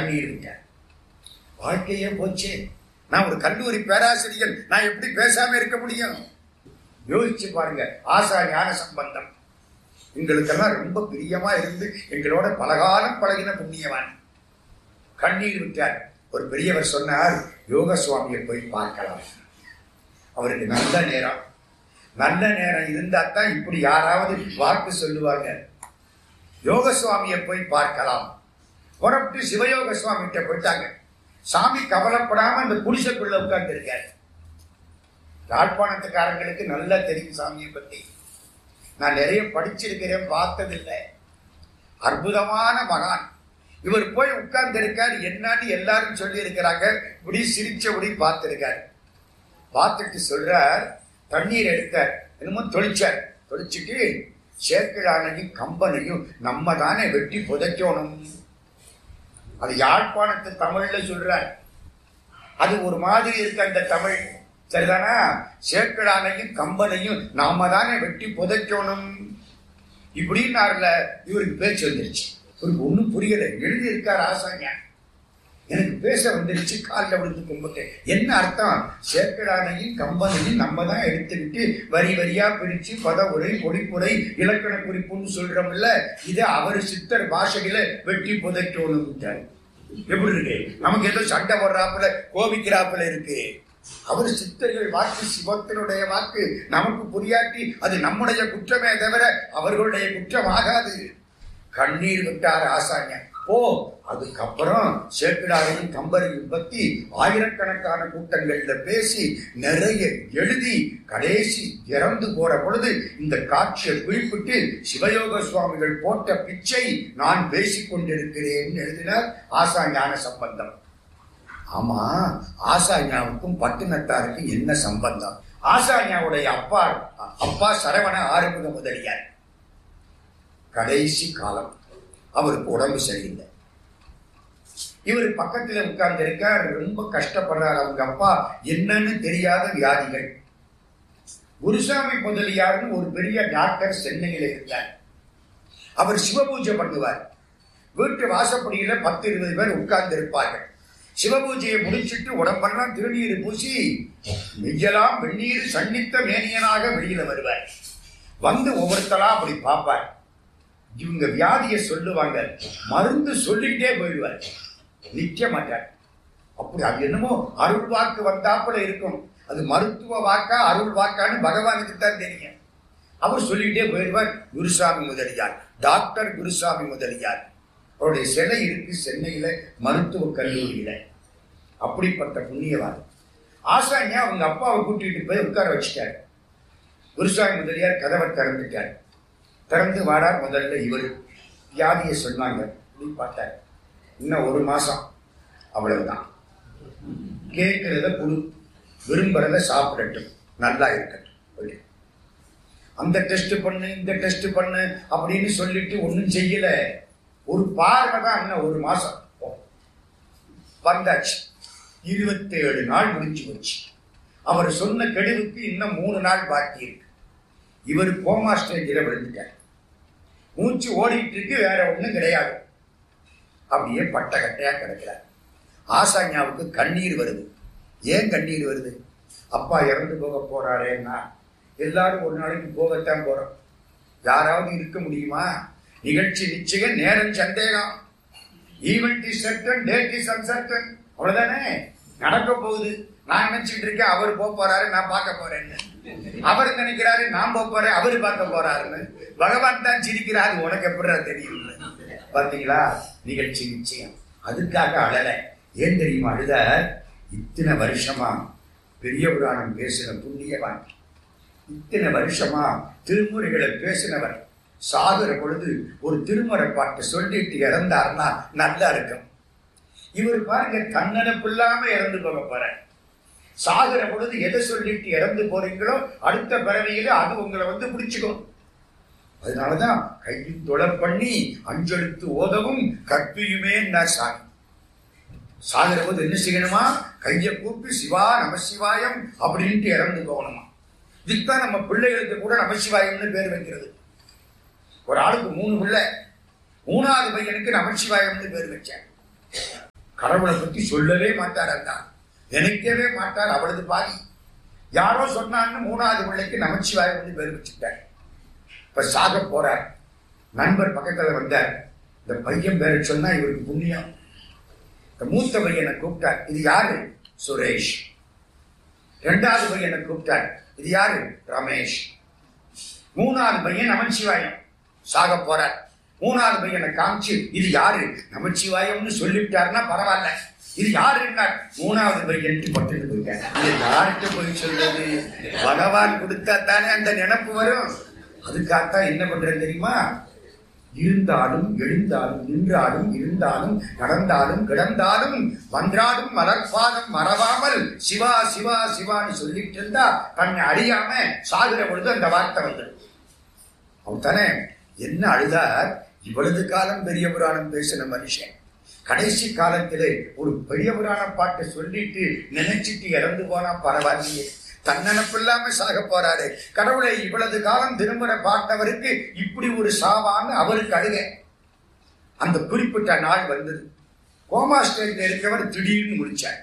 கண்ணீர் விட்டார். வாழ்க்கையே போச்சே, நான் ஒரு கல்லூரி பேராசிரியர், நான் எப்படி பேசாம இருக்க முடியும்? யோசிச்சு பாருங்க. ஆசா ஞான சம்பந்தம் எங்களுக்கெல்லாம் ரொம்ப பிரியமா இருந்து எங்களோட பலகாலம் பழகின புண்ணியவான் கண்ணீர் விட்டார். ஒரு பெரியவர் சொன்னார், யோக சுவாமியை போய் பார்க்கலாம். அவருக்கு நல்ல நேரம் இருந்தா தான் இப்படி யாராவது வாக்கு சொல்லுவாங்க. யோக சுவாமியை போய் பார்க்கலாம். புறப்பட்டு சிவயோக சுவாமி கிட்ட போயிட்டாங்க. சாமி கவலைப்படாம அந்த குடிசைக்குள்ள உட்கார்ந்து இருக்காரு. யாழ்ப்பாணத்துக்காரங்களுக்கு நல்லா தெரியும் சாமியை பத்தி. நான் நிறைய படிச்சிருக்கிறேன், பார்த்ததில்லை. அற்புதமான மகான். இவர் போய் உட்கார்ந்து இருக்காரு. என்னன்னு எல்லாரும் சொல்லி இருக்கிறாங்க. இப்படி சிரிச்சபடி பார்த்திருக்காரு. பார்த்துட்டு சொல்றார், தண்ணீர் எடுத்தார், என்னமோ தொளிச்சுட்டு சேக்கிழானையும் கம்பனையும் நம்ம தானே வெட்டி புதைக்கணும். அது யாழ்ப்பாணத்து தமிழ்ல சொல்றார். அது ஒரு மாதிரி இருக்கு அந்த தமிழ், சரிதானா? சேக்கிழானையும் கம்பனையும் நாம தானே வெட்டி புதைக்கணும் இப்படின்னாருல. இவருக்கு பேச்சு வந்துருச்சு. இவருக்கு ஒன்றும் புரியல. எழுதி இருக்கார் ஆசாங்க. எனக்கு பேச வந்துருச்சு. காலில் விழுந்து கும்பிட்டு என்ன அர்த்தம்? சேக்கிழானையும் கம்பனையும் நம்ம தான் எடுத்துக்கிட்டு வரி வரியா பிரிச்சு பத உரை பொடிப்புரை இலக்கண குறிப்புன்னு சொல்றோம்ல, இதை அவர் சித்தர் பாஷையில வெட்டி புதைக்கணும். எப்படி இருக்கு? நமக்கு ஏதோ சண்டை போடுறாப்புல கோபிக்கிறாப்புல இருக்கு. அவர் சித்தர்கள் வாக்கு, சிவத்தினுடைய வாக்கு நமக்கு புரியாட்டி அது நம்முடைய குற்றமே தவிர அவர்களுடைய குற்றம் ஆகாது. கண்ணீர் விட்டார் ஆசாங்க. அதுக்கப்புறம் சேக்கிழாரையும் கம்பரையும் பத்தி ஆயிரக்கணக்கான கூட்டங்கள்ல பேசி நிறைய எழுதி கடைசி இறந்து போற பொழுது இந்த காட்சியை குறிப்பிட்டு சிவயோக சுவாமிகள் போட்ட பிச்சை நான் பேசிக் கொண்டிருக்கிறேன் எழுதினார் ஆசா ஞான சம்பந்தம். ஆமா, ஆசாஞாவுக்கும் பட்டினத்தாருக்கும் என்ன சம்பந்தம்? ஆசாஞாவுடைய அப்பா சரவண ஆறுமுக முதலியார். கடைசி காலம், அவருக்கு உடம்பு சரியில்லை. இவர் பக்கத்துல உட்கார்ந்து இருக்கார். ரொம்ப கஷ்டப்படுறார். அவங்க அப்பா என்னன்னு தெரியாத வியாதிகள். குருசாமி முதலியார்னு ஒரு பெரிய டாக்டர் சென்னையில இருந்தார். அவர் சிவபூஜை பண்ணுவார். வீட்டு வாசப்படியில 10-20 பேர் உட்கார்ந்து இருப்பார்கள். சிவபூஜையை முடிச்சுட்டு உடம்பெல்லாம் திருநீர் பூசி மெய்யலாம் வெந்நீர் சன்னித்த மேனியனாக வெளியில வருவார். வந்து ஒவ்வொருத்தரா அப்படி பார்ப்பார். இவங்க வியாதியை சொல்லுவாங்க, மருந்து சொல்லிட்டே போயிடுவார், நிக்க மாட்டார். அப்படி அது என்னமோ அருள் வாக்கு வந்தாப்புல இருக்கும். அது மருத்துவ வாக்கா அருள் வாக்கான்னு பகவானுக்கு தான் தெரியும். அவர் சொல்லிட்டே போயிடுவார். குருசாமி முதலியார், டாக்டர் குருசாமி முதலியார். அவருடைய சிலை இருக்கு சென்னையில மருத்துவ கல்லூரியில. அப்படிப்பட்ட புண்ணியவான் ஆசானியா அவங்க அப்பாவை கூட்டிட்டு போய் உட்கார வச்சுட்டார். குருசாமி முதலியார் கதவை திறந்துட்டார். திறந்து வாடார். முதல்ல இவர் வியாதியை சொன்னாங்க. பார்த்தார், இன்னும் 1 மாசம், அவ்வளவுதான். கேட்கிறத குழு, விரும்புறத சாப்பிடட்டும், நல்லா இருக்கட்டும். அந்த டெஸ்ட் பண்ணு இந்த டெஸ்ட் பண்ணு அப்படின்னு சொல்லிட்டு ஒன்னும் செய்யல. ஒரு பார்வை தான். இன்னும் 1 மாசம் வந்தாச்சு. 27 நாள் முடிச்சு போச்சு. அவர் சொன்ன கெடுவுக்கு இன்னும் 3 நாள் பாக்கி இருக்கு. இவர் கோமா ஸ்டேஜில் விழுந்துட்டார். மூச்சு ஓடிட்டு இருக்கு, வேற ஒண்ணும் கிடையாது. அப்படியே பட்ட கட்டையா கிடக்கிறார். ஆசாஞாவுக்கு கண்ணீர் வருது. ஏன் கண்ணீர் வருது? அப்பா இறந்து போக போறாரேன்னா எல்லாரும் ஒரு நாளைக்கு போகத்தான் போறோம். யாராவது இருக்க முடியுமா? நிகழ்ச்சி நிச்சயம், நேரம் சந்தேகம். Event is certain, date is uncertain. அவ்வளவுதானே நடக்க போகுது. நான் நினைச்சிட்டு இருக்கேன் அவர் போக போறாரு, நான் பார்க்க போறேன்னு. அவர் நினைக்கிறாரு நான் போக போறேன், அவரு பார்க்க போறாருன்னு. பகவான் தான் சிரிக்கிறாரு. உனக்கு எப்படி தெரியும்? பாத்தீங்களா? நிகழ்ச்சி நிச்சயம். அதுக்காக அழல. ஏன் தெரியுமா அழுத? இத்தனை வருஷமா பெரிய புராணம் பேசின புண்ணியவான், இத்தனை வருஷமா திருமுறைகளை பேசினவர், சாகுற பொழுது ஒரு திருமுறை பாட்டு சொல்லிட்டு இறந்தாருன்னா நல்லா இருக்கும். இவர் பாருங்க, தன்னனப்பில்லாம இறந்து போக போற. சாகுற பொழுது எதை சொல்லிட்டு இறந்து போறீங்களோ அடுத்த பிறவியில அது உங்களை வந்து பிடிச்சுக்கும். அதனாலதான் கையில் தொலை பண்ணி அஞ்செழுத்து ஓதவும் கற்பியுமே சாமி. சாகுற போது என்ன செய்யணுமா? கையை கூப்பி சிவா நமசிவாயம் அப்படின்ட்டு இறந்து போகணுமா. இதுக்குதான் நம்ம பிள்ளைகளுக்கு கூட நமசிவாயம்னு பேர் வைக்கிறது. ஒரு ஆளுக்கு 3 பிள்ளை, 3ஆவது பையனுக்கு நமசிவாயம்னு பேர் வச்சேன். கடவுளை பத்தி சொல்லவே மாட்டார், அதான் நினைக்கவே மாட்டார். அவளது பாதி யாரோ சொன்னான்னு 3வது பிள்ளைக்கு நமச்சிவாய வந்து பேர் வச்சுட்டார். இப்ப சாக போறார். நண்பர் பக்கத்துல வந்தார். இந்த பையன் பேரை சொன்னா இவருக்கு புண்ணியம். இந்த மூத்த பையனை கூப்பிட்டார். இது யாரு? சுரேஷ். 2வது பையனை கூப்பிட்டார். இது யாரு? ரமேஷ். 3வது பையன் நமச்சிவாயம். சாக போறார். 3வது பையனை காமிச்சு இது யாரு? நமச்சிவாயம்னு சொல்லிவிட்டாருன்னா பரவாயில்ல, இது யாருன்னா 3வது பையன் பட்டு போயிட்டாங்க. இது யார்கிட்ட போய் சொல்றது? பகவான் கொடுத்தா தானே அந்த நினைப்பு வரும். அதுக்காகத்தான் என்ன பண்றது தெரியுமா? இருந்தாலும் எழுந்தாலும் நின்றாலும் இருந்தாலும் நடந்தாலும் கிடந்தாலும் மன்றாடும் மலர்பாதம் மறவாமல் சிவா சிவா சிவான்னு சொல்லிட்டு இருந்தா தன்னை அறியாம சாகுற பொழுது அந்த வார்த்தை வந்துடும். அவன் தானே என்ன அழுதார்? இவ்வளவு காலம் பெரிய புராணம் பேசின மனுஷன் கடைசி காலத்திலே ஒரு பெரிய புராண பாட்டை சொல்லிட்டு நினைச்சிட்டு இறந்து போனா பரவாயில்லையே, தன்னெனப்பு இல்லாம சாக போறாரு. கடவுளை இவ்வளவு காலம் திரும்புற பார்த்தவருக்கு இப்படி ஒரு சாவான்னு அவருக்கு அழுக. அந்த குறிப்பிட்ட நாள் வந்தது. கோமா ஸ்டேஜ்ல இருக்கவர் திடீர்னு முடிச்சார்.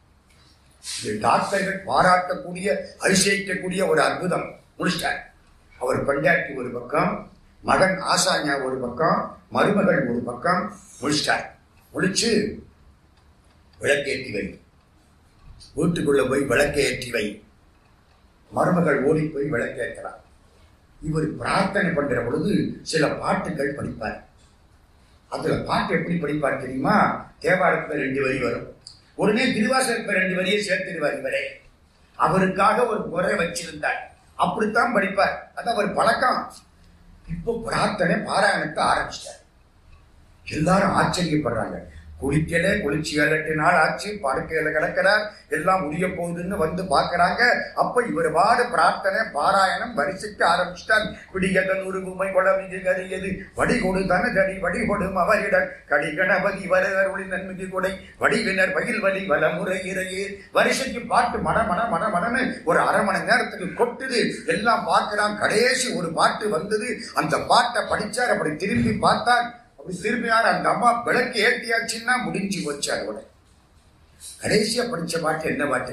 இது டாக்டர்கள் பாராட்டக்கூடிய அதிசயிக்கக்கூடிய ஒரு அற்புதம். முடிச்சார். அவர் பஞ்சாயத்து ஒரு பக்கம், மகன் ஆசாஞா ஒரு பக்கம், மருமகள் ஒரு பக்கம். முடிச்சிட்டார். முடிச்சு விளக்கேற்றி வை, வீட்டுக்குள்ள போய் விளக்கேற்றி வை. மருமகள் ஓடி போய் விளக்கேற்கிறார். இவர் பிரார்த்தனை பண்ற பொழுது சில பாட்டுகள் படிப்பார். அதுல பாட்டு எப்படி படிப்பார் தெரியுமா? தேவாரத்துல 2 வரி வரும். உடனே திருவாசகத்துல 2 வரியை சேர்த்துடுவார். இவரே அவருக்காக ஒரு குறை வச்சிருந்தார். அப்படித்தான் படிப்பார். அது அவர் பழக்கம். இப்போ பிரார்த்தனை பாராயணத்தை ஆரம்பிச்சிட்டார். எல்லாரும் ஆச்சரியப்படுறாங்க. குளிக்கல, குளிச்சு 7-8 நாள் ஆச்சு, படுக்கையில கிடக்கிறார். எல்லாம் முடிய போகுதுன்னு வந்து பாக்குறாங்க. அப்ப இவர் பாடு பிரார்த்தனை பாராயணம் வரிசைக்கு ஆரம்பிச்சிட்டார். பிடியதன் உருகுமை குளமிது கரியது வடிகொடு தனதடி வடிகொடும் அவரிடர் கடி கணபதி வரவர் ஒளி நன்மிகு கொடை வடிவினர் பயில் வலி வலமுறை இறையே. வரிசைக்கு பாட்டு மட மட மட மடன்னு ஒரு அரை மணி நேரத்துக்கு கொட்டுது. எல்லாம் பார்க்கிறான். கடைசி ஒரு பாட்டு வந்தது. அந்த பாட்டை படிச்சார். அப்படி திரும்பி பார்த்தார். திரும்பியார். அந்த அம்மா விளக்கு ஏற்றியாச்சுன்னா முடிஞ்சு போச்சு. அதோட கடைசியா படிச்ச பாட்டு என்ன பாட்டு?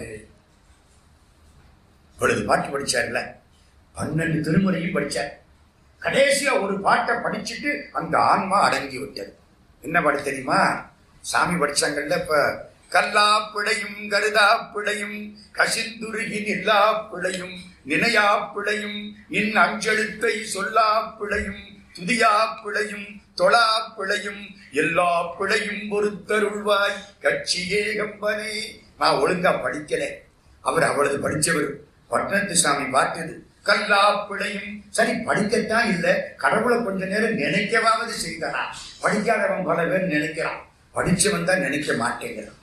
இவ்வளவு பாட்டு படிச்சார்ல, 12 திருமுறையும் படிச்சார். கடைசியா ஒரு பாட்டை படிச்சுட்டு அந்த ஆன்மா அடங்கி விட்டது. என்ன பாட்டு தெரியுமா? சாமி படிச்சாங்கல்ல. இப்ப கல்லா பிழையும் கருதா பிழையும் கசிந்துருகி நில்லா பிழையும் நினையா பிழையும் இன் அஞ்செழுத்தை சொல்லா பிழையும் துதியா பிழையும் தொழா பிழையும் எல்லா பிழையும் பொறுத்தருள்வாய் கட்சியே கம்பனே. நான் ஒழுங்கா படிக்கல. அவர் அவளது படிச்சவர். பட்டணத்து சாமி பார்த்தது. கல்லா பிழையும். சரி, படிக்கத்தான் இல்ல, கடவுளை கொஞ்ச நேரம் நினைக்கவாவது செய்தாரா? படிக்காதவன் பல பேர் நினைக்கிறான், படிச்சவன் தான் நினைக்க மாட்டேங்கிறான்.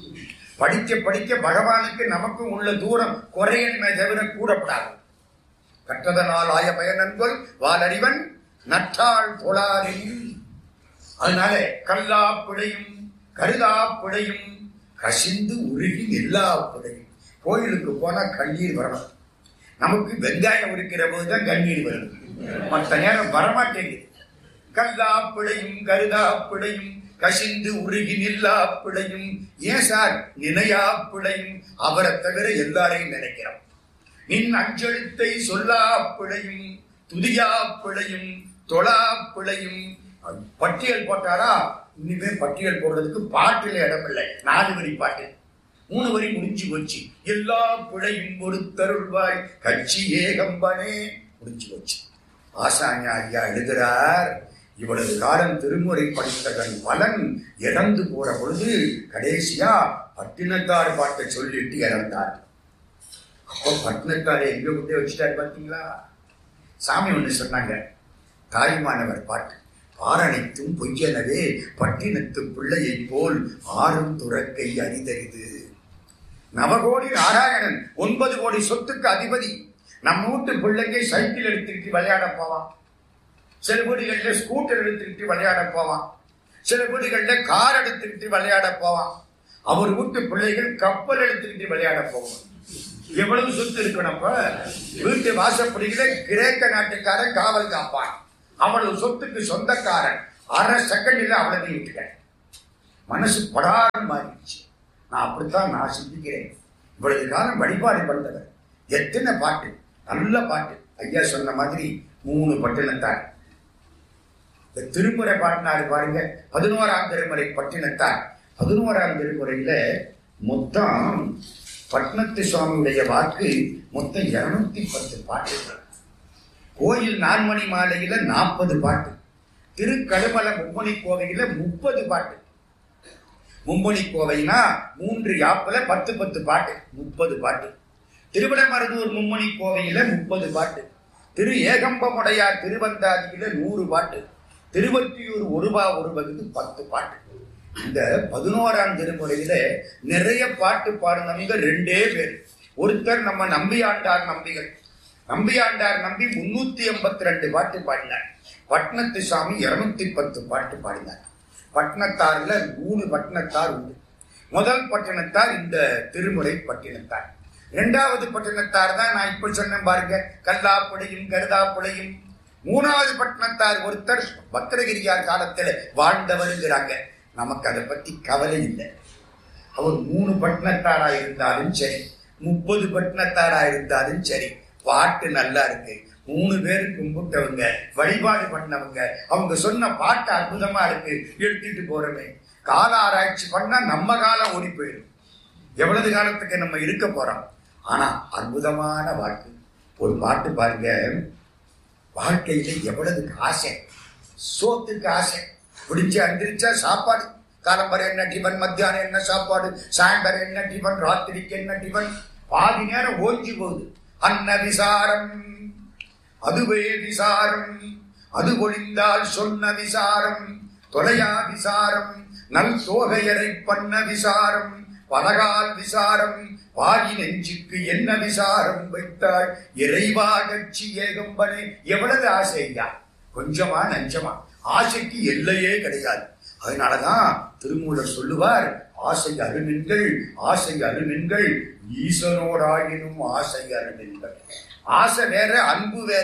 படிக்க படிக்க பகவானுக்கு நமக்கும் உள்ள தூரம் குறையணுமே தவிர கூடப்படாது. கற்றதனால் ஆய பயனன்கொள் வாலறிவன் நற்றாள் தொழாரில். அதனால கல்லா பிழையும் கருதா பிழையும் கசிந்து உருகி எல்லா பிழையும். கோயிலுக்கு போனா கண்ணீர் வரணும். நமக்கு வெங்காயம் இருக்கிற போதுதான் கண்ணீர் வரும், மற்ற நேரம் வரமாட்டேங்குது. கல்லா பிழையும் கருதா பிழையும் கசிந்து உருகி நில்லா பிழையும். ஏன் சார்? நினையா பிழையும். அவரை தவிர எல்லாரையும் நினைக்கிறோம். நின் அஞ்செழுத்தை சொல்லா பிழையும் துதியா பிழையும் தொழா பிழையும். பட்டியல் போட்டாரா? இனிமே பட்டியல் போடுறதுக்கு பாட்டுல இடம் இல்லை. 4 வரி பாட்டு, 3 வரி முடிஞ்சு போச்சு. எல்லா பிழையும் பொறுத்தருள்வாய் கட்சி ஏகம்பனே. முடிஞ்சு போச்சு. ஆசாஞா ஐயா எழுதுறார், இவ்வளவு காலம் திருமுறை படித்ததன் பலன் இறந்து போற பொழுது கடைசியா பட்டினத்தார் பாட்டை சொல்லிட்டு இறந்தார். அப்போ பட்டினத்தாரை எங்க கொண்டே வச்சுட்டாரு பாத்தீங்களா? சாமி ஒண்ணு சொன்னாங்க, தாய்மானவர் பாட்டு. பாரணைத்தும் பொய்யனவே பட்டினத்து பிள்ளையை போல் ஆறும் துறக்கை அரிதறிது. நவகோடி நாராயணன் 9 கோடி சொத்துக்கு அதிபதி. நம்ம வீட்டு பிள்ளைங்க சைக்கிள் எடுத்துக்கிட்டு விளையாட போவான். சில வீடுகளில் ஸ்கூட்டர் எடுத்துக்கிட்டு விளையாட போவான். சில வீடுகளில் கார் எடுத்துக்கிட்டு விளையாட போவான். அவர் வீட்டு பிள்ளைகள் கப்பல் எடுத்துக்கிட்டு விளையாட போவான். எவ்வளவு சொத்து இருக்கணும்? வீட்டு வாசப்படியில கிரேக்க நாட்டுக்காரன் காவல் காப்பான். அவ்வளவு சொத்துக்கு சொந்தக்காரன். 1/2 செகண்ட்ல அவ்வளவு விட்டுக்க. மனசு படாரம் மாறிடுச்சு. நான் அப்படித்தான் நான் சிந்திக்கிறேன். இவ்வளவு காலம் வழிபாடு பண்ணவர் எத்தனை பாட்டு, நல்ல பாட்டு. ஐயா சொன்ன மாதிரி 3 பட்டினத்தார். இந்த திருமுறை பாட்டினாரு பாருங்க, 11ஆம் திருமுறை பட்டினத்தார். 11ஆம் திருமுறையில மொத்தம் பட்னத்து சுவாமியுடைய வாக்கு மொத்தம் 210 பாட்டு. கோயில் நான்மணி மாலையில 40 பாட்டு. திருக்கழுமல மும்மணி கோவையில 30 பாட்டு. மும்மணி கோவைனா 3 யாப்புல 10 பாட்டு, 30 பாட்டு. திருவிடமருதூர் மும்மணி கோவையில 30 பாட்டு. திரு ஏகம்பமுடையார் திருவந்தாதியில 100 பாட்டு. திருவொற்றியூர் ஒருபா ஒருவகுக்கு 10 பாட்டு. இந்த 11ஆம் திருமுறையில நிறைய பாட்டு பாடுனவங்க 2 பேர். ஒருத்தர் நம்ம நம்பியாண்டார் நம்பிகள். நம்பியாண்டார் நம்பி 382 பாட்டு பாடினார். பட்னத்து சாமி 210 பாட்டு பாடினார். பட்டினத்தார்ல 3 பட்டினத்தார் உண்டு. முதல் பட்டினத்தார் இந்த திருமுறை பட்டினத்தார். 2வது பட்டினத்தார் தான் நான் இப்ப சொன்னேன் பாருங்க, கல்லாப்புடையும் கருதாப்புடையும். 3வது பட்டினத்தார் ஒருத்தர் பத்திரகிரியார் காலத்துல வாழ்ந்தவருங்கிறாங்க. நமக்கு அதை பத்தி கவலை இல்லை. அவர் 3 பட்டினத்தாரா இருந்தாலும் சரி, 30 பட்டினத்தாரா இருந்தாலும் சரி, பாட்டு நல்லா இருக்கு. 3 பேரும் கும்பிட்டவங்க, வழிபாடு பண்ணவங்க, அவங்க சொன்ன பாட்டு அற்புதமா இருக்கு, எடுத்துட்டு போறமே. கால ஆராய்ச்சி பண்ணா நம்ம காலம் ஓடி போயிடும். எவ்வளவு காலத்துக்கு நம்ம இருக்க போறோம். ஆனா அற்புதமான வாழ்க்கை. ஒரு பாட்டு பாருங்க, வாழ்க்கையில எவ்வளவு ஆசை, சோத்துக்கு ஆசை. பிடிச்சு அந்திரிச்சா சாப்பாடு, காலம்பரை என்ன டிபன், மத்தியானம் என்ன சாப்பாடு, சாயந்தரம் என்ன டிபன், ராத்திரிக்கு என்ன டிபன். பாதி நேரம் ஓஞ்சி போகுது. அன்ன விசாரம் அதுவே விசாரம், அது ஒளிந்தால் சொன்ன விசாரம், தொலையா விசாரம், நல் தோகையரை பண்ண விசாரம், பலகால் விசாரம், பாகி நெஞ்சுக்கு என்ன விசாரம் வைத்தாய் இறைவா கட்சி ஏகம்பனே. எவ்வளவு ஆசையா, கொஞ்சமா நஞ்சமா. ஆசைக்கு எல்லையே கிடையாது. அதனாலதான் திருமூலர் சொல்லுவார், ஆசை அருமின்கள், ஆசை அருமின்கள், ஈசனோடாயினும் ஆசை அருமின்கள். ஆசை வேற, அன்பு வேற.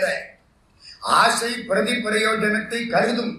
ஆசை பிரதி பிரயோஜனத்தை கருதும்,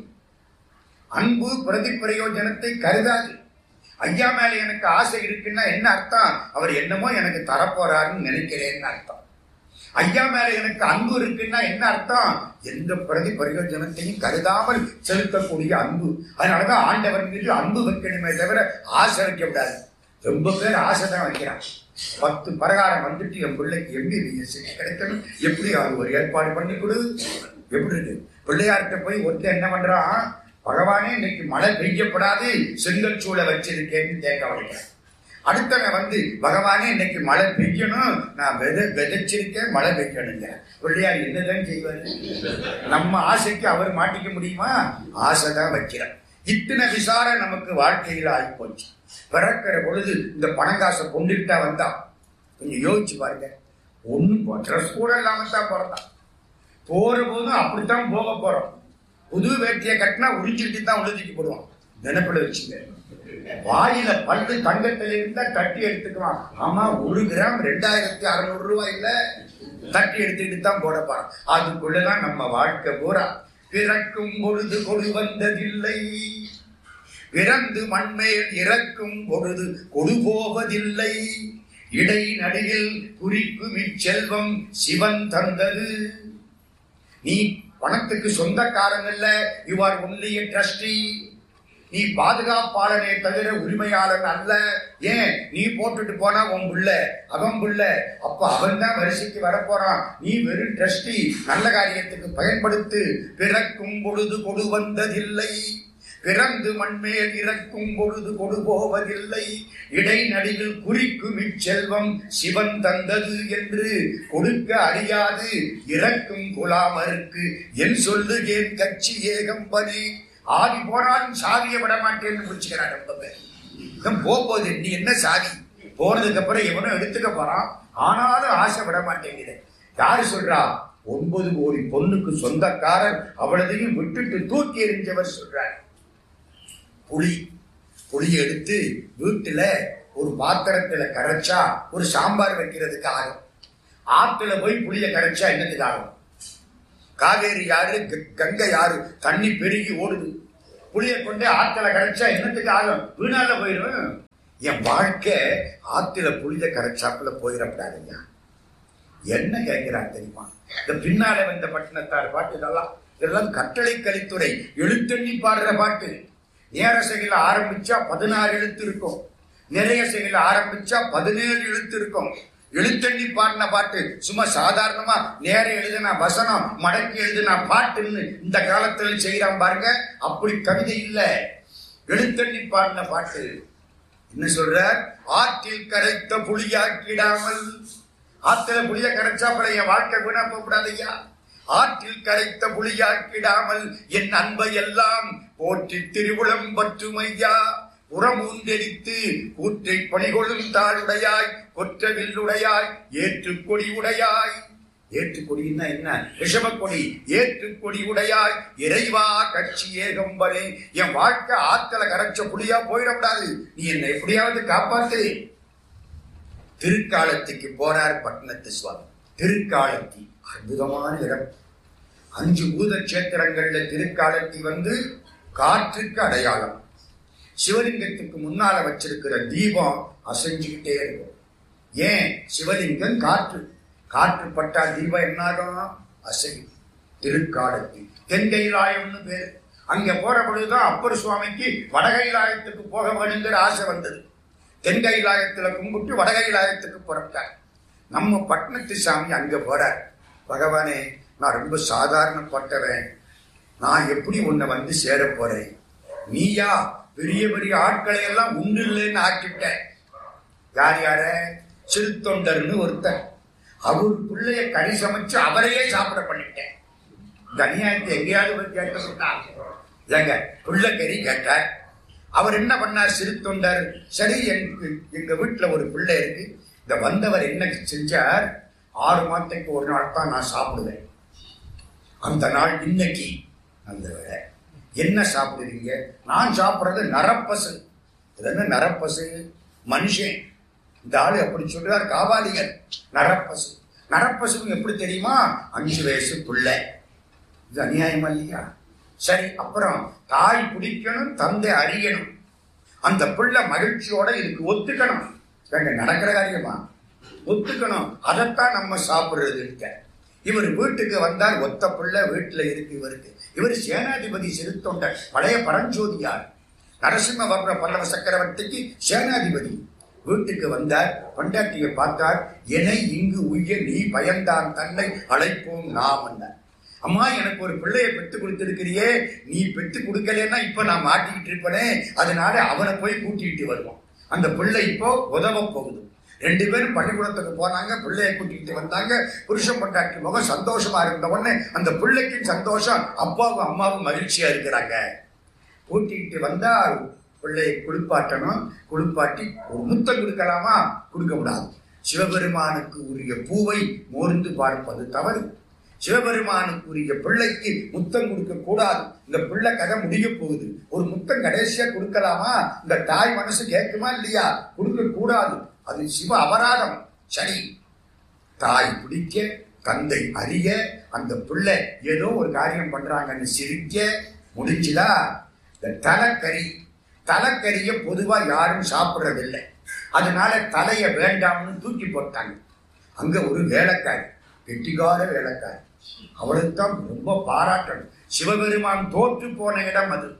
அன்பு பிரதி பிரயோஜனத்தை கருதாது. ஐயா மேல எனக்கு ஆசை இருக்குன்னா என்ன அர்த்தம்? அவர் என்னமோ எனக்கு தரப்போறாருன்னு நினைக்கிறேன்னு அர்த்தம். ஐயா மேல எனக்கு அன்பு இருக்குன்னா என்ன அர்த்தம்? எந்த பிரதி பிரயோஜனத்தையும் கருதாமல் செலுத்தக்கூடிய அன்பு. அதனாலதான் ஆண்டவர் மீது அன்பு வைக்கணுமே தவிர ஆசை வைக்க விடாது. ரொம்ப பேர் ஆசை தான் வைக்கிறான். 10 பிரகாரம் வந்துட்டு என் பிள்ளைக்கு MBBS கிடைக்கணும், எப்படி அது ஒரு ஏற்பாடு பண்ணி கொடு. எப்படி இருக்கு? பிள்ளையார்கிட்ட போய் ஒருத்தர் என்ன பண்றான், பகவானே இன்னைக்கு மழை பெய்யப்படாது, செங்கல் சூளை வச்சிருக்கேன்னு தேங்க வைக்கிறேன். அடுத்தவன் வந்து, பகவானே இன்னைக்கு மழை பெய்யணும், நான் விதைச்சிருக்கேன், மழை பெய்யணுங்க. பிள்ளையார் என்னதான் செய்வாரு? நம்ம ஆசைக்கு அவர் மாட்டிக்க முடியுமா? ஆசைதான் வைக்கிறார். இத்தனை விசாரம் நமக்கு வாழ்க்கையில் ஆகி போச்சு. பிறக்கிற பொழுது இந்த பணங்காசை கொண்டுகிட்டா வந்தா, கொஞ்சம் யோசிச்சு பாருங்க. ஒன்னும் ட்ரெஸ் கூட இல்லாம தான் பிறந்தான். போற போதும் அப்படித்தான் போக போறோம். புது வேட்டியை கட்டினா உறிஞ்சிட்டு தான் உழுதிக்கு போடுவான். நினைப்புல வச்சுங்க. வாயில பல்லு தங்கத்துல இருந்தா தட்டி எடுத்துக்கலாம். ஆமா, 1 கிராம் 2600 ரூபாயில தட்டி எடுத்துக்கிட்டு தான் போட போறோம். அதுக்குள்ளதான் நம்ம வாழ்க்கை பூரா. பிறக்கும் பொழுது கொடு வந்ததில்லை, பிறந்து மண்மேல் இறக்கும் பொழுது கொடு போவதில்லை, இடை நடுவில் குறிக்கும் இச்செல்வம் சிவன் தந்தது. நீ பணத்துக்கு சொந்தக்காரன் இல்ல, you are only a trustee. நீ பாதுகாப்பாளனே தவிர உரிமையாளன் அல்ல. ஏன்? நீ போட்டுட்டு போனா உன் புள்ள, அவன் புள்ள, அப்ப அவன் தான் வரிசைக்கு வரப்போறான். நீ வெறும் ட்ரஸ்டி, நல்ல காரியத்துக்கு பயன்படுத்து. பிறக்கும் பொழுது கொடு வந்ததில்லை, பிறந்து மண்மேல் இறக்கும் பொழுது கொடு போவதில்லை, இடை நடுவில் குறிக்கும் இச்செல்வம் சிவன் தந்தது என்று கொடுக்க அறியாது இறக்கும் குலாமருக்கு என் சொல்லுகேன் கட்சி ஏகம்பனே. ஆதி போனாலும் சாதியை விட மாட்டேன்னு முடிச்சுக்கிறான். ரொம்ப பேர் போகுது. நீ என்ன சாதி? போனதுக்கு அப்புறம் எவனும் எடுத்துக்க போறான், ஆனாலும் ஆசை விட மாட்டேங்குது. யாரு சொல்றா? 9 கோடி பொண்ணுக்கு சொந்தக்காரர், அவ்வளதையும் விட்டுட்டு தூக்கி எறிஞ்சவர் சொல்றார். புளி எடுத்து வீட்டுல ஒரு பாத்திரத்துல கரைச்சா ஒரு சாம்பார் வைக்கிறதுக்கு ஆகும். ஆத்துல போய் புளிய கரைச்சா என்னதுக்கு ஆகும்? காவேரி யாரு, கங்கை யாரு? தண்ணி பெருகி ஓடுது. புளிய கொண்டு ஆத்துல கரைச்சா என்னத்துக்கு ஆகும்? வீணால போயிடும். என் வாழ்க்கை ஆத்துல புளிய கரைச்சாப்புல போயிடப்படாதுங்க. என்ன கேட்கிறான் தெரியுமா? இந்த பின்னால வந்த பட்டினத்தார் பாட்டு இதெல்லாம் கட்டளை கலித்துறை எழுத்தண்ணி பாடுற பாட்டு. நேரசைகள் ஆரம்பிச்சா 16 எழுத்து இருக்கும், நிறைய செயல ஆரம்பிச்சா 17 எழுத்து இருக்கும். எழுத்தண்ணி பாடின பாட்டு சும்மா சாதாரணமா நேர எழுதின வசனம் மடக்கி எழுதின பாட்டுன்னு இந்த காலத்துல செய்யறான் பாருங்க. அப்படி கவிதை இல்ல, எழுத்தண்ணி பாடின பாட்டு. என்ன சொல்ற? ஆற்றில் கரைத்த புளியாக்கிடாமல். ஆற்றில புளிய கரைச்சா பழைய வாழ்க்கை வீணா போகக்கூடாதையா. ஆற்றில் கரைத்த புளியாக்கிடாமல் என் அன்பை எல்லாம் போற்றி திருவுளம் பற்றுமையா. புறமூந்தெரித்து கூற்றை பணிகொள்ளும் தாளுடையாய் கொற்றவில்லுடையாய் ஏற்றுக்கொடி உடையாய். ஏற்றுக்கொடின்னா என்ன? ரிஷபக்கொடி. ஏற்றுக்கொடி உடையாய் இறைவா கட்சி ஏகம்பனே. என் வாழ்க்கை ஆத்தல கரைச்ச புளியா போயிடக்கூடாது, நீ என்னை எப்படியாவது காப்பாத்து. திருக்காலத்துக்கு போறார் பட்டினத்து சுவாமி. திருக்காலத்தி அற்புதமான இடம். 5 பூத கஷேத்திரங்கள்ல திருக்காலத்தி காற்றுக்கு அடையாளம். சிவலிங்கத்துக்கு முன்னால வச்சிருக்கிற தீபம் அசைஞ்சுக்கிட்டே இருக்கும். ஏன்? சிவலிங்கம் காற்று. காற்று பட்டா தீபம் என்னாகும்? அசையும். திருக்காலத்தி தென்கைலாயம்னு பேரு. அங்க போற பொழுதுதான் அப்பர் சுவாமிக்கு வடகைலாயத்துக்கு போக வேணுங்கிற ஆசை வந்தது. தென்கைலாயத்துல கும்பிட்டு வடகைலாயத்துக்கு புறப்பட்டார். நம்ம பட்டினத்து சாமி அங்க போறார். பகவானே, நான் ரொம்ப சாதாரணப்பட்டவன், நான் எப்படி உன்னை சேர போறேன்? நீயா பெரிய பெரிய ஆட்களை எல்லாம் உண்டு இல்லைன்னு ஆக்கிட்ட. யார் யார? சிறுத்தொண்டர்னு ஒருத்தர். அவர் பிள்ளைய கறி சமைச்சு அவரையே சாப்பிட பண்ணிட்டேன். இந்த அநியாயத்தை எங்கேயாவது கேட்க பிள்ளை கறி கேட்டார். அவர் என்ன பண்ணார்? சிறுத்தொண்டர். சரி, எங்க வீட்டுல ஒரு பிள்ளை இருக்கு. இந்த வந்தவர் என்ன செஞ்சார்? 6 மாதத்துக்கு ஒரு நாள் தான் நான் சாப்பிடுவேன். அந்த நாள் இன்னைக்கு. அந்த வேலை என்ன சாப்பிடுவீங்க? நான் சாப்பிடுறது நரப்பசு. என்ன நரப்பசு? மனுஷன். இந்த ஆளு அப்படி சொல்றார். காவாலிகள் நரப்பசு. நரப்பசு எப்படி தெரியுமா? 5 வயசு பிள்ளை. இது அநியாயமா இல்லையா? சரி, அப்புறம் தாய் பிடிக்கணும், தந்தை அறியணும். அந்த பிள்ளை மகிழ்ச்சியோட இதுக்கு ஒத்துக்கணும். நடக்கிற காரியமா? ஒத்துக்கணும். அதைத்தான் நம்ம சாப்பிடுறது. இவர் வீட்டுக்கு வந்தார். ஒத்த பிள்ளை வீட்டுல இருக்கு இவருக்கு. இவர் சேனாதிபதி சிறுத்தொண்டர், பழைய பரஞ்சோதியார். நரசிம்மவர்ம பல்லவ சக்கரவர்த்திக்கு சேனாதிபதி. வீட்டுக்கு வந்தார். பொண்டாட்டியை பார்த்தார். என்னை இங்கு உய்ய நீ பயந்தான் தன்னை அழைப்போம் நாம் என்றார். அம்மா, எனக்கு ஒரு பிள்ளையை பெற்று கொடுத்திருக்கிறியே, நீ பெற்று கொடுக்கலன்னா இப்ப நான் மாட்டிக்கிட்டு இருப்பனே, அதனால அவனை போய் கூட்டிட்டு வருவோம். அந்த பிள்ளை இப்போ உதவ போகுது. 2 பேரும் பள்ளிக்கூடத்துக்கு போனாங்க. பிள்ளையை கூட்டிட்டு வந்தாங்க. புருஷன் பொண்டாட்டி முகம் சந்தோஷமா இருந்த உடனே அந்த பிள்ளைக்கு சந்தோஷம், அப்பாவும் அம்மாவும் மகிழ்ச்சியா இருக்கிறாங்க. கூட்டிட்டு வந்தா பிள்ளையை குளிப்பாட்டணும். குளிப்பாட்டி ஒரு முத்தம் கொடுக்கலாமா? கொடுக்க கூடாது. சிவபெருமானுக்கு உரிய பூவை மோர்ந்து பார்ப்பது தவறு. சிவபெருமானுக்கு உரிய பிள்ளைக்கு முத்தம் கொடுக்க கூடாது. இந்த பிள்ளை கதை முடிய போகுது. ஒரு முத்தம் கடைசியா கொடுக்கலாமா? இந்த தாய் மனசு கேட்குமா இல்லையா? கொடுக்க கூடாது. அது சிவ அபராதம். சரி, தாய் பிடிக்க, தந்தை அறிய, அந்த பிள்ளை ஏதோ ஒரு காரியம் பண்றாங்கன்னு சிரிக்க முடிஞ்சுதா? இந்த தலைக்கறிய பொதுவா யாரும் சாப்பிடுறதில்லை. அதனால தலைய வேண்டாம்னு தூக்கி போட்டாங்க. அங்க ஒரு வேலைக்காரி, கெட்டிக்கார வேலைக்காரி, அவளுக்குத்தான் ரொம்ப பாராட்டணும். சிவபெருமான் தோற்று போன இடம் அது.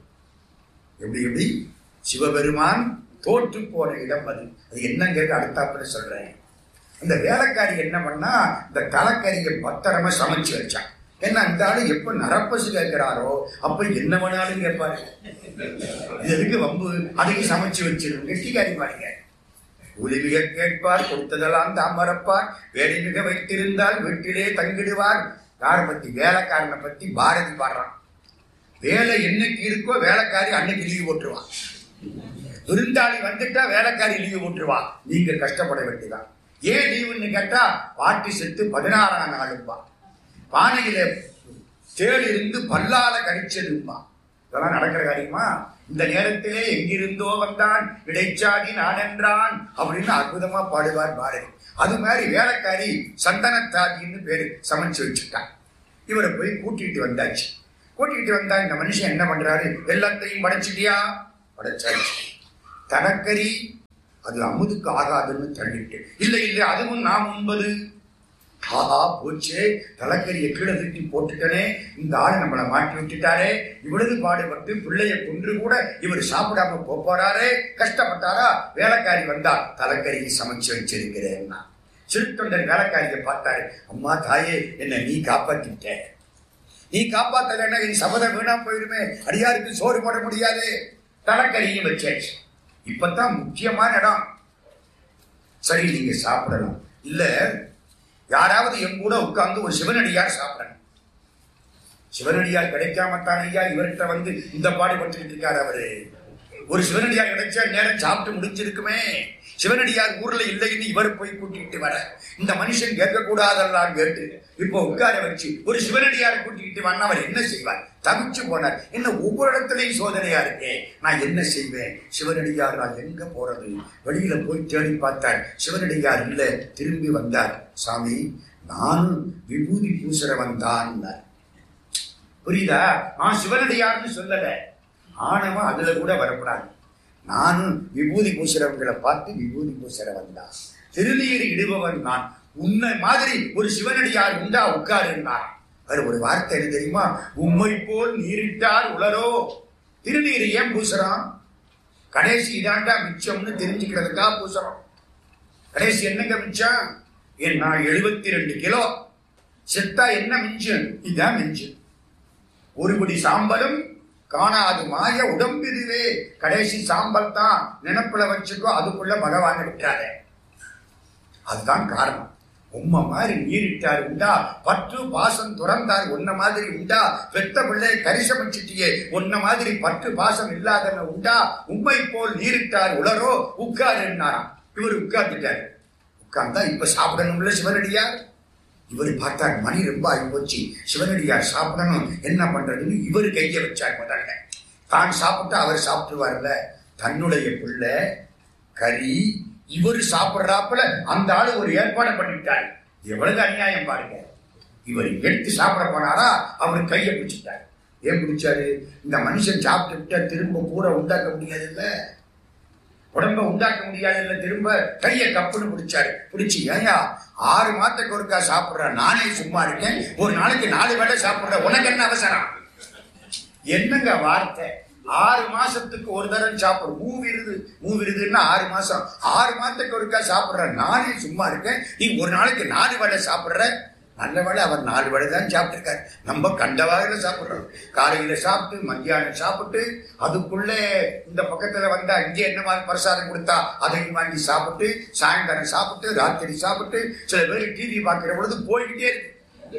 எப்படி சிவபெருமான் தோற்று போன இடம் அது. அது என்னங்கிறது அடுத்தாப்புல சொல்றேன். அந்த வேலைக்காரி என்ன பண்ணா, இந்த தலைக்கறியை பத்திரமா சமைச்சு வச்சான். ஏன்னா இந்த ஆளு எப்ப நரப்பசு கேட்கிறாரோ அப்ப என்ன வேணாலும் கேட்பாரு. எதுக்கு வம்பு? அதுக்கு சமைச்சு வச்சிடும். கெட்டிக்காரி பாருங்க. உதவிக கேட்பார், கொடுத்ததெல்லாம் தாமரப்பார், வேலை மிக வைத்திருந்தால் வீட்டிலே தங்கிடுவார். யாரை பத்தி? வேலைக்காரனை பத்தி பாரதி பாடுறான். வேலை என்னைக்கு இருக்கோ வேலைக்காரி அன்னைக்கு லீவு போட்டுருவான். விருந்தாளி வந்துட்டா வேலைக்காரி லீவு போட்டுருவா. நீங்க கஷ்டப்பட வேண்டியதான். ஏன் லீவுன்னு கேட்டா, பாட்டி செத்து 16ஆம் நாளும்பா. பானையில தேள் இருந்து பல்லால கடிச்சதும்பா. இதெல்லாம் நடக்கிற காரியமா? இந்த நேரத்திலே எங்கிருந்தோ வந்தான் இடைச்சாதி நானென்றான் அப்படின்னு அற்புதமா பாடுவார் பாரதி. அது மாதிரி வேலைக்காரி சந்தனத்தாதின்னு பேரு சமைச்சு வச்சுட்டான். இவரை போய் கூட்டிட்டு வந்தாச்சு. கூட்டிகிட்டு வந்தா இந்த மனுஷன் என்ன பண்றாரு? எல்லாத்தையும் படைச்சிட்டியா? படைச்சாச்சு. தனக்கறி அது அமுதுக்கு ஆகாதுன்னு தள்ளிட்டு, இல்லை இல்லை அதுவும் நாம் உண்பது. ஆஹா போச்சே, தலைக்கறியை கீழே தூக்கி போட்டுட்டனே, இந்த ஆளு நம்மளை மாட்டி விட்டுட்டாரே, இவ்வளவு பாடுபட்டு பிள்ளைய கொன்று கூட இவர் சாப்பிடாம போறாரே, கஷ்டப்பட்டாரா? வேலைக்காரி வந்தா, தலைக்கறியை சமைச்சு வச்சிருக்கிறேன்னா. சிறுத்தொண்டர் வேலைக்காரியை பார்த்தாரு. அம்மா தாயே, என்ன நீ காப்பாத்திட்ட, நீ காப்பாத்தலைன்னா என் சபதம் வீணா போயிருமே, அடியாருக்கு சோறு போட முடியாது. தலைக்கறியும் வச்சாச்சு. இப்பதான் முக்கியமான இடம். சரி நீங்க சாப்பிடலாம். இல்ல யாராவது என் கூட உட்கார்ந்து ஒரு சிவனடியார் சாப்பிடணும். சிவனடியார் கிடைக்காமத்தான் ஐயா இவர்கிட்ட வந்து இந்த பாடுபட்டு இருக்காரு அவரு. ஒரு சிவனடியார் கிடைச்சா நேரம் சாப்பிட்டு முடிஞ்சிருக்குமே. சிவனடியார் ஊர்ல இல்லைன்னு இவர் போய் கூட்டிகிட்டு வர, இந்த மனுஷன் கேட்க கூடாதெல்லாம் கேட்டு இப்போ உட்கார வச்சு ஒரு சிவனடியாரை கூட்டிக்கிட்டு வந்தா அவர் என்ன செய்வார்? தவிச்சு போனார். என்ன ஒவ்வொரு இடத்துலையும் சோதனையா இருக்கே, நான் என்ன செய்வேன்? சிவனடியார் நான் எங்க போறது? வெளியில போய் தேடி பார்த்தார், சிவனடியார் இல்ல. திரும்பி வந்தார். சாமி, நானும் விபூதி பூசுறவன் தான். புரியுதா? நான் சிவனடியார்னு சொல்லல, ஆணவம் அதுல கூட வரக்கூடாது. நானும் விபூதி பூசுறவங்களை பார்த்து விபூதி பூசுறவன் தான், திருநீர் இடுபவன் நான். உன்னை மாதிரி ஒரு சிவனடியார் உண்டா? உட்காருன்னார். அவர் ஒரு வார்த்தை என்ன தெரியுமா? உம்மை போல் நீரிட்டார் உளரோ. திருநீர் ஏன் பூசுறான்? கடைசி இதாண்டா மிச்சம்னு தெரிஞ்சுக்கிறதுக்கா பூசுறோம். கடைசி என்னங்க மிச்சம்? என்ன 72 கிலோ செத்தா என்ன மிஞ்சம்? இதான் மிஞ்சம். ஒருபடி சாம்பலும் காணாது மாய உடம்பிதுவே. கடைசி சாம்பல் தான், நினைப்புல வச்சுக்கோ. அதுக்குள்ள பகவான் விட்டாத. அதுதான் காரணம். உம்மை மாதிரி நீரிட்டார் உண்டா? பற்று பாசம் துறந்தார் உன்ன மாதிரி உண்டா? பெத்த பிள்ளை கரிசமிச்சிட்டியே, உன்ன மாதிரி பற்று பாசம் இல்லாதவங்க உண்டா? உம்மை போல் நீரிட்டார் உளரோ. உட்காருன்னாராம். இவர் உட்கார்ந்துட்டாரு. உட்கார்ந்தா இப்ப சாப்பிடணும்ல சிவனடியார். இவர் பார்த்தார், மணி ரொம்ப ஆகி போச்சு, சிவனடியார் சாப்பிடணும், என்ன பண்றதுன்னு இவர் கைய வச்சார். முதல்ல தான் சாப்பிட்டா அவர் சாப்பிட்டுவார்ல. தன்னுடைய பிள்ளை கறி இவர் சாப்பிடுறாப்புல அந்த ஆளு ஒரு ஏற்பாடு பண்ணிட்டார். எவ்வளவு அநியாயம் பாருங்க. இவர் எடுத்து சாப்பிட போனாரா, அவர் கையை பிடிச்சிட்டார். ஏன் பிடிச்சாரு? இந்த மனுஷன் சாப்பிட்டு விட்டா திரும்ப கூட உண்டாக்க முடியாது இல்ல, உடம்ப உண்டாக்க முடியாது இல்ல. திரும்ப கையை கப்புன்னு பிடிச்சாரு. பிடிச்சி, ஏயா 6 மாதத்துக்கு ஒருக்கா சாப்பிடுற, நானே சும்மா இருக்கேன், ஒரு நாளைக்கு 4 வேளை சாப்பிடுற, உனக்கு என்ன அவசரம்? என்னங்க வார்த்தை? 6 மாசத்துக்கு ஒரு தரம் சாப்பிடும். மூவிருதுன்னா 6 மாசம். 6 மாதத்துக்கு ஒருக்கா சாப்பிடுற, நானே சும்மா இருக்கேன், நீ ஒரு நாளைக்கு 4 வேளை சாப்பிடுற. நல்ல வேளை அவர் 4 வேளை தான் சாப்பிட்டுருக்காரு. நம்ம கண்டவாயில சாப்பிடுறோம். காலையில சாப்பிட்டு, மத்தியானம் சாப்பிட்டு, அதுக்குள்ளே இந்த பக்கத்துல வந்தா இங்கே என்ன மாதிரி பிரசாதம் கொடுத்தா அதையும் வாங்கி சாப்பிட்டு, சாயங்காலம் சாப்பிட்டு, ராத்திரி சாப்பிட்டு, சில பேர் டிவி பார்க்கிற பொழுது போய்கிட்டே இருக்கு.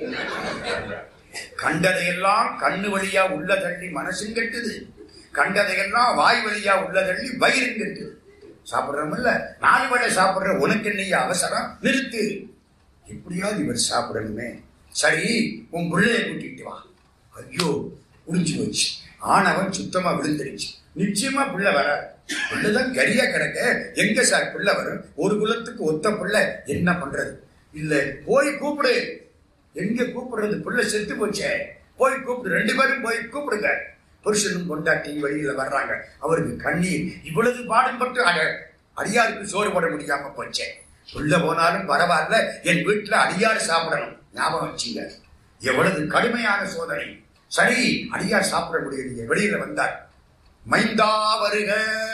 கண்டதையெல்லாம் கண்ணு வழியா உள்ள தள்ளி மனசும் கெட்டுது, கண்டதையெல்லாம் வாய் வழியா உள்ள தள்ளி வயிறும் கெட்டுது. சாப்பிடுறோம் இல்ல, 4 வேளை சாப்பிடுற, உனக்கு என்னைய அவசரம்? நிறுத்து. எப்படியாவது இவர் சாப்பிடணுமே. சரி, உன் பிள்ளைய கூட்டிட்டு வா. ஐயோ, முடிஞ்சு போச்சு. ஆணவன் சுத்தமா விழுந்துருச்சு. நிச்சயமா பிள்ளை வராது. பிள்ளைதான் கரியா கிடக்க. எங்க சார் பிள்ளை வரும்? ஒரு குலத்துக்கு ஒத்த பிள்ளை, என்ன பண்றது? இல்ல, போய் கூப்பிடு. எங்க கூப்பிடுறது? பிள்ளை செத்து போச்சே, போய் கூப்பிடு. 2 பேரும் போய் கூப்பிடுங்க. புருஷனும் கொண்டாட்டி வெளியில வர்றாங்க. அவருக்கு கண்ணீர். இவ்வளவு பாடுபட்டு அடியாருக்கு சோறு போட முடியாம போச்சே. உள்ள போனாலும் பரவாயில்ல, என் வீட்டுல அடியார் சாப்பிடணும். ஞாபகம் வச்சுங்க, எவ்வளவு கடுமையான சோதனை. சரி, அடியார் சாப்பிட முடியலையே. வெளியில வந்தார். மைந்தா வருக.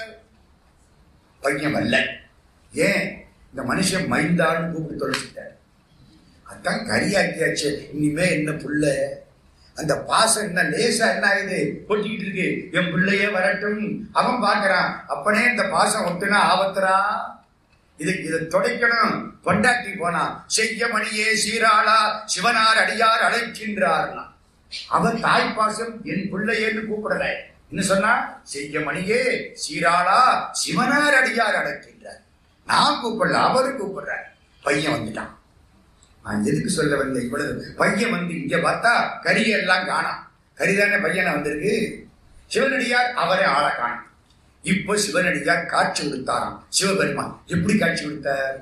பையன் வரல. ஏன்? இந்த மனுஷன் மைந்தான்னு கூப்பிட்டு தொலைச்சிட்டார். அதான் கரியாக்கியாச்சு. இனிமே என்ன புள்ள? அந்த பாசம் என்ன லேசா என்ன ஆகுது? கொட்டிக்கிட்டு இருக்கு. என் பிள்ளையே வரட்டும். அவன் பார்க்கிறான், அப்பனே இந்த பாசம் ஒட்டுனா ஆபத்துறா, இதை தொடைக்கணும். கொண்டாட்டி போனா, செய்ய மணியே சீராளா சிவனார் அடியார் அழைக்கின்றார். அவன் தாய்ப்பாசம் என் பிள்ளையேன்னு கூப்பிடல. என்ன சொன்னா? செய்ய மணியே சீராளா சிவனார் அடியார் அழைக்கின்றார். நான் கூப்பிடல, அவரு கூப்பிடுறார். பையன் வந்துட்டான். நான் எதுக்கு சொல்ல வந்த? இவ்வளவு பையன் வந்து இங்க பார்த்தா கரியெல்லாம் காணாம். கரிதானே பையனை வந்திருக்கு. சிவனடியார் அவரை ஆள காணும். இப்ப சிவனடியார் காட்சி கொடுத்தாராம். சிவபெருமான் எப்படி காட்சி கொடுத்தார்?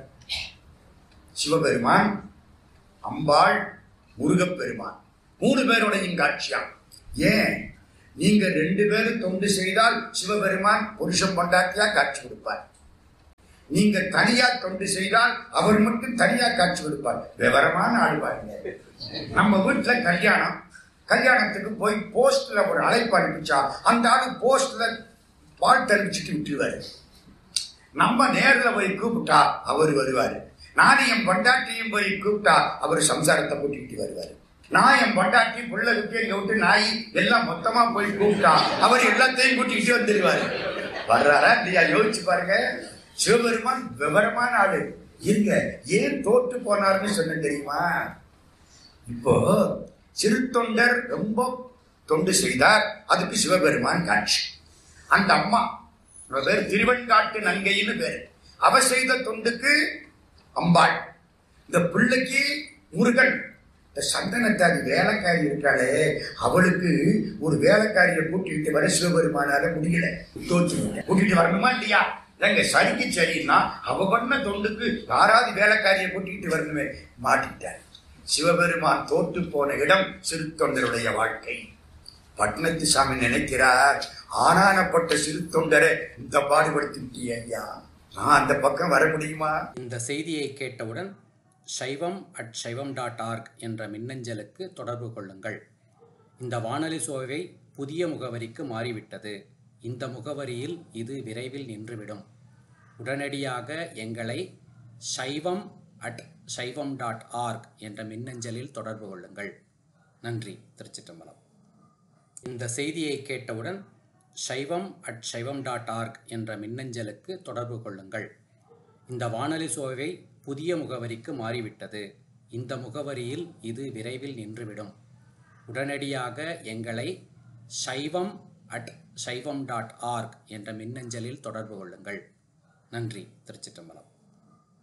சிவபெருமான், அம்பாள், முருகப்பெருமான் 3 பேரோடையும் காட்சியாம். ஏன்? நீங்க 2 பேரும் தொண்டு செய்தால் சிவபெருமான் புருஷன் பொண்டாட்டியா காட்சி கொடுப்பார். நீங்க தனியா தொண்டு செய்தால் அவர் மட்டும் தனியா காட்சி கொடுப்பார். விவரமான ஆள் பாருங்க. நம்ம வீட்டுல கல்யாணத்துக்கு போய் போஸ்ட்ல ஒரு அழைப்பு அனுப்பிச்சா அந்த ஆளு போஸ்ட்ல வாழ்த்து அனுப்பிச்சுட்டு விட்டுருவாரு. நம்ம நேர்ல போய் கூப்பிட்டா அவர் வருவாரு. நானும் என் பொண்டாட்டியும் போய் கூப்பிட்டா அவர் சம்சாரத்தை கூட்டிக்கிட்டு வருவாரு. நான் என் பொண்டாட்டி புள்ள குட்டி எங்க விட்டு நாய் எல்லாம் மொத்தமா போய் கூப்பிட்டா அவர் எல்லாத்தையும் கூட்டிக்கிட்டு வந்துருவாரு. வர்றாரா இல்லையா? யோசிச்சு பாருங்க. சிவபெருமான் விவரமான ஆளு. இருங்க, ஏன் தோற்று போனார்னு சொன்ன தெரியுமா? இப்போ சிறு தொண்டர் ரொம்ப தொண்டு செய்தார், அதுக்கு சிவபெருமான் காட்சி. அந்த அம்மா பேர் திருவெண்காட்டு நங்கைன்னு பேரு. அவ செய்த தொண்டுக்கு அம்பாள். இந்த பிள்ளைக்கு முருகன். இந்த சந்தனத்தாதி வேலைக்காரி இருக்காளே, அவளுக்கு ஒரு வேலைக்காரியை கூட்டிட்டு வர சிவபெருமானால முடியல. கூட்டிட்டு வரணுமா இல்லையா? எங்க சரிக்கு சரின்னா அவ பண்ண தொண்டுக்கு யாராவது வேலைக்காரியை கூட்டிட்டு வரணுமே, மாட்டிட்டார். சிவபெருமான் தோற்று போன இடம் சிறு தொண்டருடைய வாழ்க்கை. பட்னத்து சாமி நினைக்கிறார், ஆனானப்பட்ட சிறு தொண்டரை இந்த பாடுபடுத்திட்டியா, நான் அந்த பக்கம் வர முடியுமா? இந்த செய்தியை கேட்டவுடன் shaivam@shaivam.org என்ற மின்னஞ்சலுக்கு தொடர்பு கொள்ளுங்கள். இந்த வானொலி சோவை புதிய முகவரிக்கு மாறிவிட்டது. இந்த முகவரியில் இது விரைவில் நின்றுவிடும். உடனடியாக எங்களை shaivam@shaivam.org என்ற மின்னஞ்சலில் தொடர்பு கொள்ளுங்கள். நன்றி. திருச்சிற்றம்பலம். இந்த செய்தியை கேட்டவுடன் shaivam@shaivam.org என்ற மின்னஞ்சலுக்கு தொடர்பு கொள்ளுங்கள். இந்த வானொலி சோவை புதிய முகவரிக்கு மாறிவிட்டது. இந்த முகவரியில் இது விரைவில் நின்றுவிடும். உடனடியாக எங்களை shaivam@shaivam.org என்ற மின்னஞ்சலில் தொடர்பு கொள்ளுங்கள். நன்றி. திருச்சிற்றம்பலம்.